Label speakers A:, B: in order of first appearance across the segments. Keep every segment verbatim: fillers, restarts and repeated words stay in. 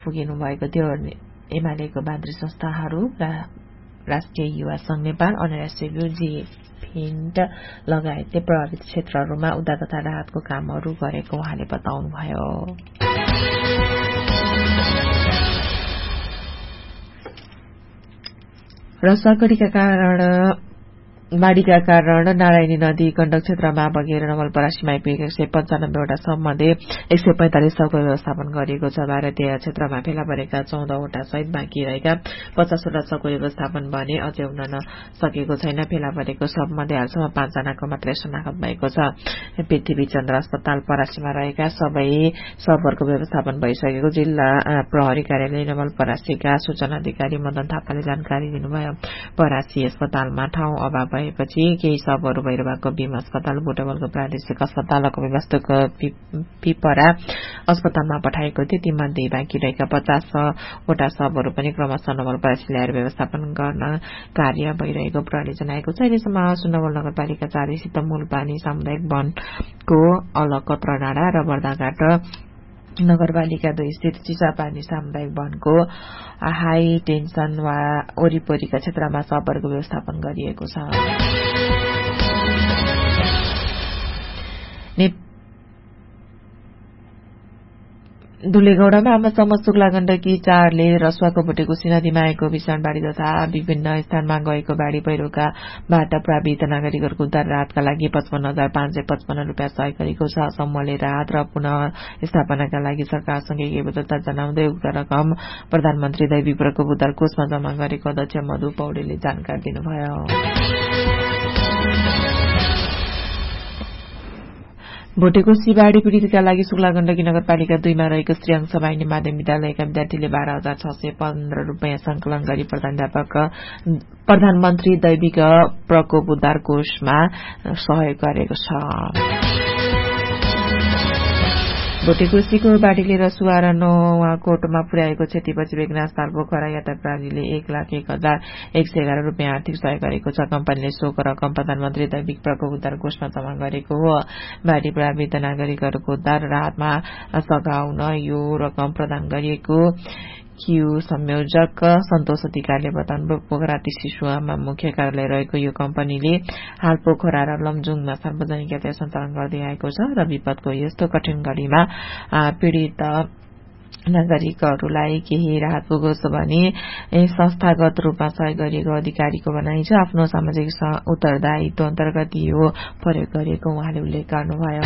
A: पुगिनु भएको थियो। एमालेको बान्द्री संस्थाहरू र राष्ट्रिय युवा संघ नेपाल, अन्तर्राष्ट्रिय जी फिन्ट लगायतले प्रभावित क्षेत्रहरूमा उद्धार तथा राहतको कामहरू गरेको उहाँले बताउनुभयो। रसुवाकड़ीका कारण बाढ़ीका कारण नारायणी नदी गण्डक क्षेत्रमा बगेर नवलपरासीमा आइपुगेका एक सय पञ्चानब्बेवटा सबमध्ये एक सय पैंतालिस सबको व्यवस्थापन गरिएको छ। भारतीय क्षेत्रमा फेला परेका चौधवटा सहित बाँकी रहेका पचासवटा सबको व्यवस्थापन भने अझै हुन नसकेको छैन। फेला परेको सबमध्ये हालसम्म पाँचजनाको मात्रै शनाखत भएको छ। पृथ्वी चन्द्र अस्पताल परासीमा रहेका सबै सबहरूको व्यवस्थापन भइसकेको जिल्ला प्रहरी कार्यालय नवलपरासीका सूचना अधिकारी मदन थापाले जानकारी दिनुभयो। परासी अस्पतालमा ठाउँ अभाव पछि केही सबहरू भैरवाको भीम अस्पताल, बुटवलको प्रादेशिक अस्पताल, कपिवास्तुको पिपरा अस्पतालमा पठाएको थियो। तीमध्ये बाँकी रहेका पचासवटा सबहरू पनि क्रमशः नवलपरासी ल्याएर व्यवस्थापन गर्न कार्य भइरहेको प्रहरीले जनाएको छ। अहिलेसम्म सुनवल नगरपालिका चार स्थित मूलपानी सामुदायिक वनको अलकत्र डाँडा र बर्दाघाट नगरपालिका दुई स्थित चिसापानी सामुदायिक वनको हाई टेन्सन वा वरिपरिका क्षेत्रमा सबहरूको व्यवस्थापन गरिएको छ। धुलेगौडामा आमासम्म शुक्ला गण्डकी चारले रसुवाको भुटेकोशी नदीमा आएको भीषण बाढ़ी तथा विभिन्न स्थानमा गएको बाढ़ी पहिरोकाबाट प्रभावित नागरिकहरूको उद्धार राहतका लागि पचपन्न हजार पाँच सय पचपन्न रूपियाँ सहयोग गरेको छ। समूहले राहत र पुनः स्थापनाका लागि सरकारसँग एकीबद्धता जनाउँदै उक्त रकम प्रधानमन्त्री दैवी प्रकोप उद्धार कोषमा जम्मा गरेको अध्यक्ष मधु पौडेलले जानकारी दिनुभयो। भुटेकोशी बाढ़ी पीड़ितका लागि शुक्ला गण्डकी नगरपालिका दुईमा रहेको श्रीअंश वाहिनी माध्यमिक विद्यालयका विद्यार्थीले बाह्र हजार छ सय पन्ध्र रूपियाँ संकलन गरी प्रधानध्यापक प्रधानमन्त्री दैविक प्रकोप उद्धार कोषमा सहयोग गरेको छ। भुटेकोशीको बाढ़ीले रसुवा र नुवाकोटमा पुर्याएको क्षतिपछि बेगनास ताल पोखरा यातायात प्रहरीले एक लाख एक हजार एक सय एघार रूपियाँ आर्थिक सहयोग गरेको छ। कम्पनीले सोको रकम प्रधानमन्त्री दैविक प्रकोप उद्धार कोषमा जम्मा गरेको हो। बाढ़ी प्रभावित नागरिकहरूको उद्धार राहतमा सघाउन यो रकम प्रदान गरिएको क्यू संयोजक सन्तोष अधिकारीले बताउनुभयो। पोखरा टिसिसुवामा मुख्य कार्यालय रहेको यो कम्पनीले हाल पोखरा र लमजुङमा सार्वजनिक यातायात सञ्चालन गर्दै आएको छ र विपदको यस्तो कठिन घड़ीमा पीड़ित नागरिकहरूलाई केही राहत पुगोस् भने संस्थागत रूपमा सहयोग गरिएको अधिकारीको भनाइ छ। आफ्नो सामाजिक उत्तरदायित्व अन्तर्गत यो प्रयोग गरिएको उहाँले उल्लेख गर्नुभयो।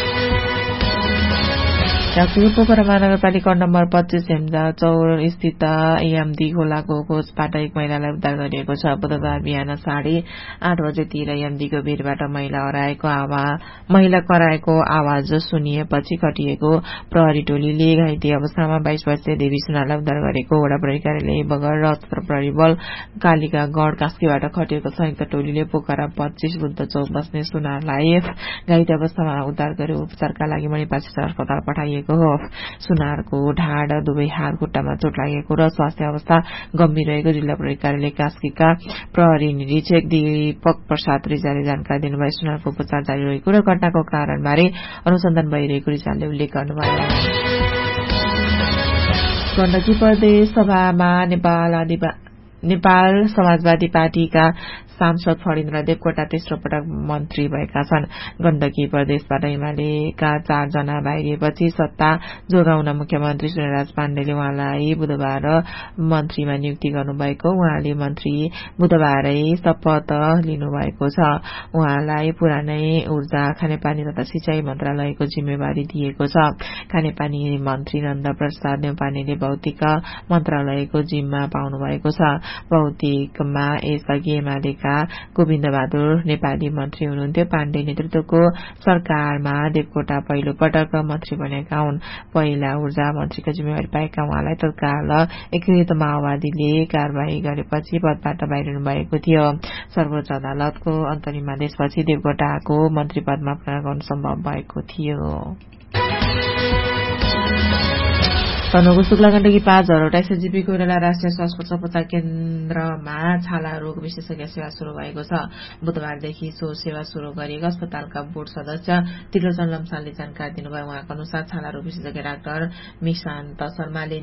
A: राष्ट्रिय पोखरा महानगरपालिका नम्बर पच्चीस हेम्जा चौर स्थित एमडी खोलाको कोषबाट एक महिलालाई उद्धार गरिएको छ। बुधबार बिहान साढे आठ बजेतिर एमडीको भिरबाट महिला हराएको आवाज महिला कराएको आवाज सुनिएपछि कटिएको प्रहरी टोलीले घाइते अवस्थामा बाइस वर्षीय देवी सुनारलाई उद्धार गरेको वडा प्रहरी कार्यालय बगर र सशस्त्र प्रहरी बल कालिका गढ़ कास्कीबाट खटिएको संयुक्त टोलीले पोखरा पच्चीस बुद्ध चौक बस्ने सुनारलाई घाइते अवस्थामा उद्धार गरी उपचारका लागि मणिपाल अस्पताल पठाइएको हो। सुनारको ढाड दुवै हात खुट्टामा चोट लागेको र स्वास्थ्य अवस्था गम्भीर रहेको जिल्ला प्रहरी कार्यालय कास्कीका प्रहरी निरीक्षक दीपक प्रसाद रिजालले जानकारी दिनुभयो। सुनारको उपचार जारी रहेको र घटनाको कारणबारे अनुसन्धान भइरहेको रिजालले उल्लेख गर्नुभयो। गण्डकी प्रदेश सभामा नेपाल नेपाल समाजवादी पार्टीका सांसद फणिन्द्र देवकोटा तेस्रो पटक मन्त्री भएका छन्। गण्डकी प्रदेशबाट एमालेका चारजना बाहिरिएपछि सत्ता जोगाउन मुख्यमन्त्री सूर्यराज पाण्डेले उहाँलाई बुधबार मन्त्रीमा नियुक्ति गर्नुभएको उहाँले मन्त्री बुधबारै शपथ लिनुभएको छ। उहाँलाई पुरानै ऊर्जा खानेपानी तथा सिंचाई मन्त्रालयको जिम्मेवारी दिएको छ। खानेपानी मन्त्री नन्द प्रसाद न्यौपानेले भौतिक मन्त्रालयको जिम्मा पाउनु भएको छ। भौतिकमा यसअघि एमालेका गोविन्द बहादुर नेपाली मन्त्री हुनुहुन्थ्यो। पाण्डे नेतृत्वको सरकारमा देवकोटा पहिलो पटक मन्त्री बनेका हुन्। पहिला ऊर्जा मन्त्रीको जिम्मेवारी पाएका उहाँलाई तत्काल एकीकृत माओवादीले कार्यवाही गरेपछि पदबाट बाहिरिनु भएको थियो। सर्वोच्च अदालतको अन्तरिम आदेशपछि देवकोटाको मन्त्री पदमा पुनः गर्नु सम्भव भएको थियो। तनहुँको शुक्ला गण्डकी पाँच झरवटा एसएचजीपी कोइराला राष्ट्रिय स्वास्थ्य उपचार केन्द्रमा छाला रोग विशेषज्ञ सेवा शुरू भएको छ। बुधबारदेखि सो सेवा शुरू गरिएको अस्पतालका बोर्ड सदस्य त्रिलोचन लम्सालले जानकारी दिनुभयो। उहाँको अनुसार छाला रोग विशेषज्ञ डाक्टर मिशान्त शर्माले नियमित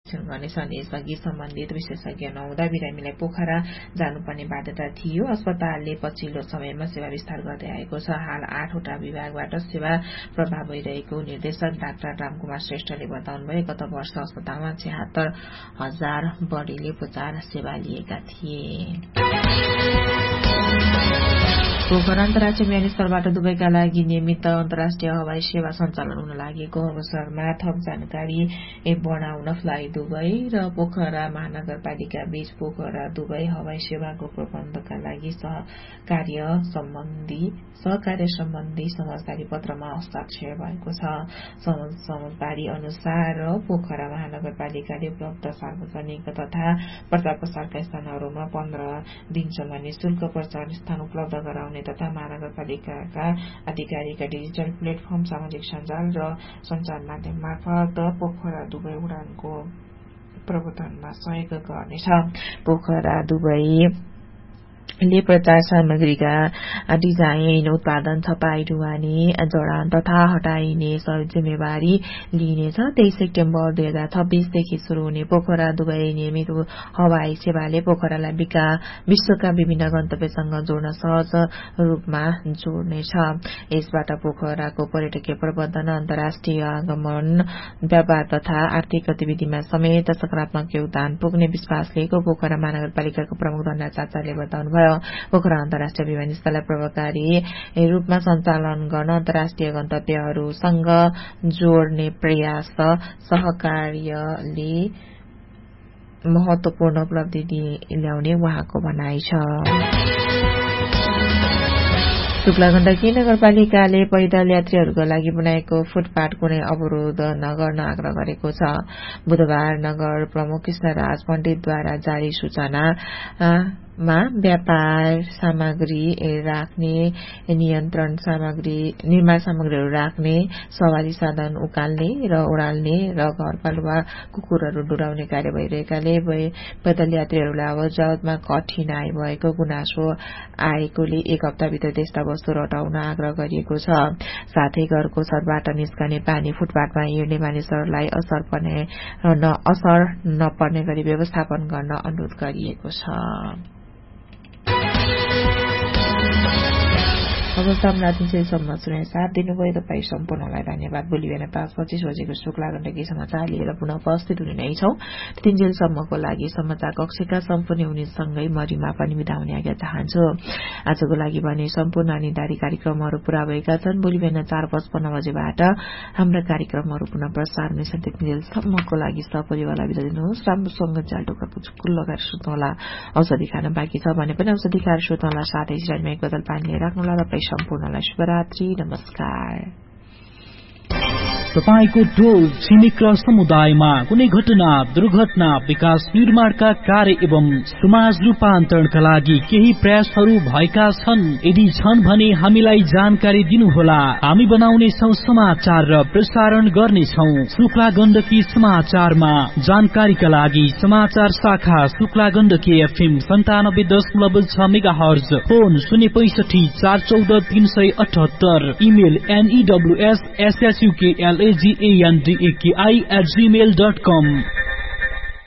A: गर्नेछ। यसअघि सम्बन्धित विशेषज्ञ नहुँदा बिरामीलाई पोखरा जानुपर्ने बाध्यता थियो। अस्पतालले पछिल्लो समयमा सेवा विस्तार गर्दै आएको छ। हाल आठवटा विभागबाट सेवा प्रभाव भइरहेको निर्देशक डाक्टर रामकुमार श्रेष्ठले बताउनुभयो। गत वर्ष अस्पतालमा छिहत्तर हजार बढ़ीले उपचार सेवा लिएका थिए। पोखरा अन्तर्राष्ट्रिय विमानस्थलबाट दुबईका लागि नियमित अन्तर्राष्ट्रिय हवाई सेवा सञ्चालन हुन लागेको अवसरमा थप जानकारी बढाउन फ्लाइ दुबई र पोखरा महानगरपालिका बीच पोखरा दुबई हवाई सेवाको प्रबन्धका लागि सहकार्य सम्बन्धी सहकार्य सम्बन्धी समझदारी पत्रमा हस्ताक्षर भएको छ। समझदारी अनुसार पोखरा महानगरपालिकाले उपलब्ध सार्वजनिक तथा प्रचार प्रसारका स्थानहरूमा पन्ध्र दिनसम्म निशुल्क प्रचार स्थान उपलब्ध गराउने तथा महानगरपालिकाका आधिकारिक डिजिटल प्लेटफर्म सामाजिक सञ्जाल र सञ्चार माध्यम मार्फत पोखरा दुबई उडानको प्रवर्धनमा सहयोग गर्नेछ। पोखरा दुबई ले प्रचार सामग्रीका डिजाइन उत्पादन छपाई ढुवानी जडान तथा हटाइने जिम्मेवारी लिइनेछ। तेइस सेप्टेम्बर दुई हजार छब्बीसदेखि शुरू हुने पोखरा दुबई नियमित हवाई सेवाले पोखरालाई विश्वका विभिन्न गन्तव्यसँग जोड्न सहज रूपमा जोड्नेछ। यसबाट पोखराको पर्यटकीय प्रबन्धन अन्तर्राष्ट्रिय आगमन व्यापार तथा आर्थिक गतिविधिमा समेत सकारात्मक योगदान पुग्ने विश्वास लिएको पोखरा महानगरपालिकाको प्रमुख धनराज आचार्यले बताउनुभयो। पोखरा अन्तर्राष्ट्रिय विमानस्थललाई प्रभावकारी रूपमा सञ्चालन गर्न अन्तर्राष्ट्रिय गन्तव्यहरूसँग जोड्ने प्रयास सहकार्यले महत्वपूर्ण उपलब्धि ल्याउने उहाँको भनाइ छ। शुक्ला गण्डकी नगरपालिकाले पैदल यात्रीहरूका लागि बनाएको फुटपाथ कुनै अवरोध नगर्न आग्रह गरेको छ। बुधबार नगर प्रमुख कृष्णराज पण्डितद्वारा जारी सूचना मा व्यापार सामग्री राख्ने नियन्त्रण सामग्री निर्माण सामग्रीहरू राख्ने सवारी साधन उकाल्ने र ओडाल्ने र घरपालुवा कुकुरहरू डुराउने कार्य भइरहेकाले पैदल यात्रीहरूलाई आवाजावतमा कठिनाई भएको गुनासो आएकोले एक हप्ताभित्र त्यस्ता वस्तुहरू हटाउन आग्रह गरिएको छ। साथै घरको छतबाट निस्कने पानी फुटपाथमा हिँड्ने मानिसहरूलाई असर पर्ने असर नपर्ने गरी व्यवस्थापन गर्न अनुरोध गरिएको छ। अवस्थामा रातिसम्म सुने साथ दिनुभयो। तपाईँ सम्पूर्णलाई धन्यवाद। भोलि बिहान पाँच पच्चीस बजेको शुक्ला गण्डकी समाचार लिएर पुनः उपस्थित हुने नै छौं। तिनजेलसम्मको लागि समाचार कक्षका सम्पूर्ण हुनेसँगै मरिमा पनि बिदा हुने आज्ञा चाहन्छु। आजको लागि भने सम्पूर्ण अनिवार्य कार्यक्रमहरू पूरा भएका छन्। भोलि बिहान चार पचपन्न बजेबाट हाम्रा कार्यक्रमहरू पुनः प्रसार हुनेछ। तिनजेलसम्मको लागि सपरिवारलाई बिदा दिनुहोस्। राम्रोसँग च्याल ढोका पुचुक्कु लगाएर सुत्नुहोला। औषधि खान बाँकी छ भने पनि औषधि खाएर सुत्नुहोला। साथै शरीरमा एक बोतल पानी लिएर राख्नुहोला। तपाईँ सम्पूर्णलाई शुभरात्रि। नमस्कार।
B: तपाईको टोल छिमेक र समुदायमा कुनै घटना दुर्घटना विकास निर्माणका कार्य एवं समाज रूपान्तरणका लागि केही प्रयासहरू भएका छन्। यदि छन् भने हामीलाई जानकारी दिनुहोला। हामी बनाउने छौं समाचार र प्रसारण गर्नेछौं। शुक्ला गण्डकी समाचारमा जानकारीका लागि समाचार शाखा शुक्ला गण्डकी एफएम सन्तानब्बे दशमलव छ मेगा हर्ज, फोन शून्य पैसठी चार चौध तीन सय अठहत्तर, email एनईडब्ल्यूएस एसएसयूकेएल एजीएनडीएकेआई at Gmail dot com.